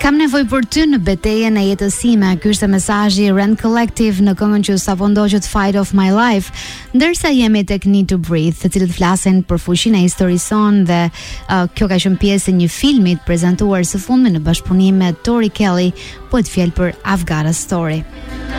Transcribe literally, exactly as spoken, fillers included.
Kam nevojë për ty në betejën e jetës sime. Ky është mesazhi Rand Collective në këngën që sapo ndoqët Fight of My Life, ndërsa jemi tek Need to Breathe, të cilët flasin për fuqinë e historisë sonë dhe uh, kjo ka qenë pjesë e një filmi të prezantuar së fundmi në bashkëpunim me Tori Kelly, po të fjalë për I've Got a Story.